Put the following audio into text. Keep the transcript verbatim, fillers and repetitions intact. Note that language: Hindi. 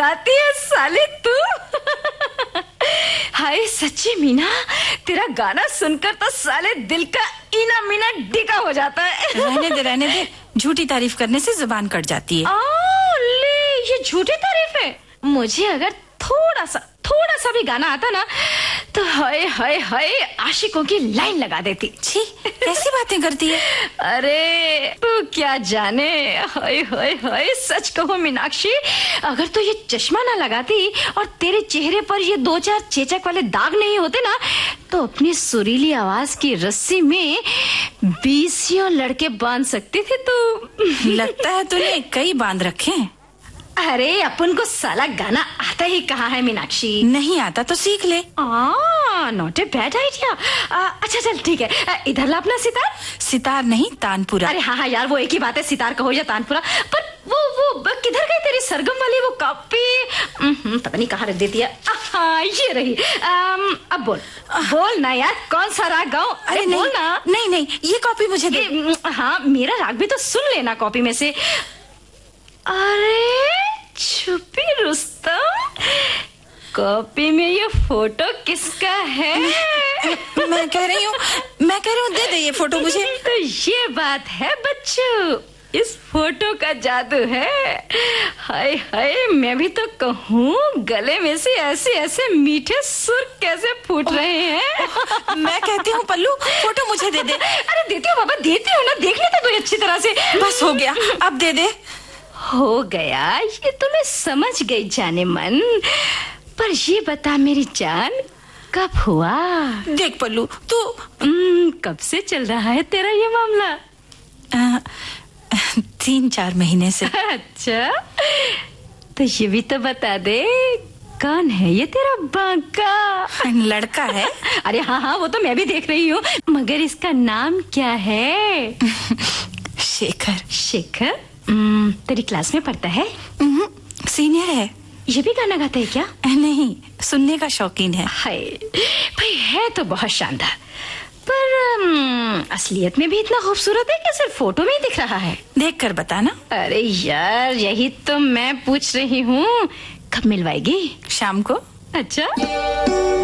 गाती है साले तू। हाय सच्ची मीना, तेरा गाना सुनकर तो साले दिल का इना मीना डिगा हो जाता है। रहने दे रहने दे, झूठी तारीफ करने से जुबान कट जाती है। आ, ले ये झूठी तारीफ है। मुझे अगर थोड़ा सा थोड़ा सा भी गाना आता ना तो हाय हाय हाय आशिकों की लाइन लगा देती। छी, कैसी बातें करती है। अरे तू क्या जाने, हाय हाय हाय सच कहो मीनाक्षी, अगर तो ये चश्मा ना लगाती और तेरे चेहरे पर ये दो चार चेचक वाले दाग नहीं होते ना तो अपनी सुरीली आवाज की रस्सी में बीसियों लड़के बांध सकती थी तू। लगता है तूने कई बांध रखे हैं। अरे अपन को साला गाना आता ही कहाँ है मीनाक्षी। नहीं आता तो सीख ले। Not a bad idea. अच्छा चल ठीक है, इधर ला अपना सितार। सितार नहीं, तानपुरा। अरे हाँ हाँ यार वो एक ही बात है, सितार कहो या तानपुरा। पर वो वो किधर गई तेरी सरगम वाली वो कॉपी? पता नहीं कहाँ रख देती है। हाँ ये रही। आम, अब बोल बोल ना यार, कौन सा राग गाऊं? अरे बोल ना। नहीं नहीं ये कॉपी मुझे दे। हाँ मेरा राग भी तो सुन लेना कॉपी में से। अरे छुपी रुस्तम, कॉपी में ये फोटो किसका है? मैं कह रही हूँ मैं कह रही हूँ दे दे ये फोटो मुझे। तो ये बात है बच्चों, इस फोटो का जादू है। हाय हाय मैं भी तो कहूँ गले में से ऐसे ऐसे मीठे सुर कैसे फूट रहे हैं। मैं कहती हूँ पल्लू फोटो मुझे दे दे। अरे देती हूँ बाबा देती हूँ ना, देख लेते तो अच्छी तरह से। बस हो गया, अब दे दे। हो गया, ये तो मैं समझ गई जाने मन। पर ये बता मेरी जान, कब हुआ? देख पल्लू तू कब से चल रहा है तेरा ये मामला? आ, तीन चार महीने से। अच्छा तो ये भी तो बता दे, कौन है ये तेरा बांका? लड़का है। अरे हाँ हाँ वो तो मैं भी देख रही हूँ, मगर इसका नाम क्या है? शेखर। शेखर? तेरी क्लास में पढ़ता है? सीनियर है। ये भी गाना गाता है क्या? नहीं, सुनने का शौकीन है। हाय भाई है तो बहुत शानदार, पर um, असलियत में भी इतना खूबसूरत है कि सिर्फ फोटो में ही दिख रहा है? देख कर बताना। अरे यार यही तो मैं पूछ रही हूँ, कब मिलवाएगी? शाम को। अच्छा